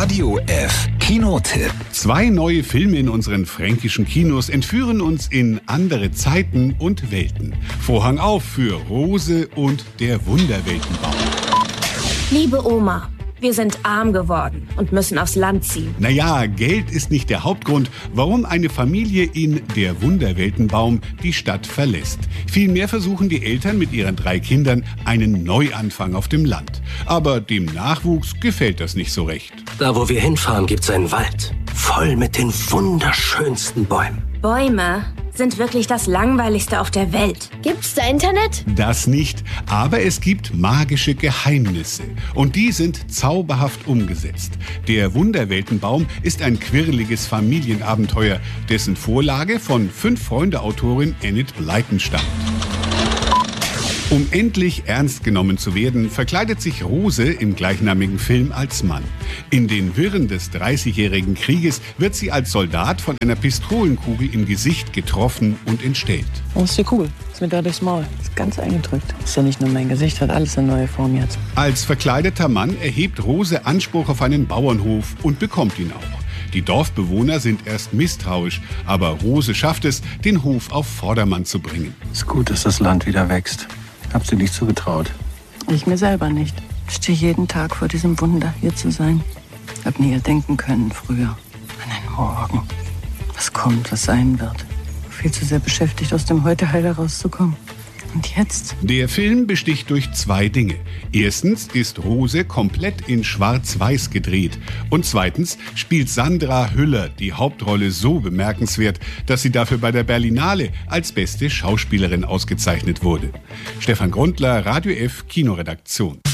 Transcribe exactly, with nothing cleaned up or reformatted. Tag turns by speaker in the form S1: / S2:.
S1: Radio F Kinotipp.
S2: Zwei neue Filme in unseren fränkischen Kinos entführen uns in andere Zeiten und Welten. Vorhang auf für Rose und der Wunderweltenbaum.
S3: Liebe Oma, wir sind arm geworden und müssen aufs Land ziehen.
S2: Naja, Geld ist nicht der Hauptgrund, warum eine Familie in Der Wunderweltenbaum die Stadt verlässt. Vielmehr versuchen die Eltern mit ihren drei Kindern einen Neuanfang auf dem Land. Aber dem Nachwuchs gefällt das nicht so recht.
S4: Da, wo wir hinfahren, gibt's einen Wald. Voll mit den wunderschönsten Bäumen.
S3: Bäume sind wirklich das Langweiligste auf der Welt.
S5: Gibt's da Internet?
S2: Das nicht, aber es gibt magische Geheimnisse. Und die sind zauberhaft umgesetzt. Der Wunderweltenbaum ist ein quirliges Familienabenteuer, dessen Vorlage von Fünf-Freunde-Autorin Enid Blyton stammt. Um endlich ernst genommen zu werden, verkleidet sich Rose im gleichnamigen Film als Mann. In den Wirren des dreißigjährigen Krieges wird sie als Soldat von einer Pistolenkugel im Gesicht getroffen und entstellt.
S6: Wo ist die Kugel? Ist mir da durchs Maul. Ist ganz eingedrückt. Ist ja nicht nur mein Gesicht, hat alles eine neue Form jetzt.
S2: Als verkleideter Mann erhebt Rose Anspruch auf einen Bauernhof und bekommt ihn auch. Die Dorfbewohner sind erst misstrauisch, aber Rose schafft es, den Hof auf Vordermann zu bringen.
S7: Es ist gut, dass das Land wieder wächst. Hab sie nicht zugetraut.
S6: Ich mir selber nicht. Ich stehe jeden Tag vor diesem Wunder, hier zu sein. Hab nie denken können früher. An einen Morgen. Was kommt, was sein wird. Viel zu sehr beschäftigt, aus dem Heute heil herauszukommen. Und jetzt?
S2: Der Film besticht durch zwei Dinge. Erstens ist Rose komplett in Schwarz-Weiß gedreht. Und zweitens spielt Sandra Hüller die Hauptrolle so bemerkenswert, dass sie dafür bei der Berlinale als beste Schauspielerin ausgezeichnet wurde. Stefan Grundler, Radio F Kinoredaktion.